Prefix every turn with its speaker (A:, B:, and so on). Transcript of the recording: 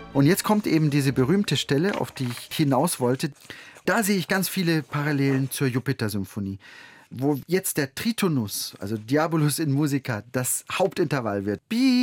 A: Und jetzt kommt eben diese berühmte Stelle, auf die ich hinaus wollte. Da sehe ich ganz viele Parallelen zur Jupiter-Symphonie, wo jetzt der Tritonus, also Diabolus in Musica, das Hauptintervall wird. Bi